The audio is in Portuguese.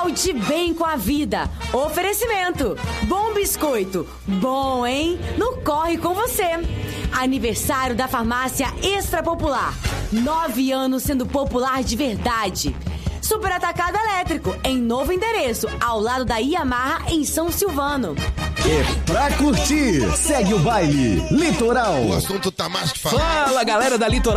Natal de bem com a vida. Oferecimento. Bom biscoito. Bom, hein? No Corre com você. Aniversário da Farmácia Extra Popular. 9 anos sendo popular de verdade. Super Atacado Elétrico, em novo endereço, ao lado da Yamaha, em São Silvano. É pra curtir. Segue o baile. Litoral. O assunto tá mais que falado. Fala, galera da Litoral.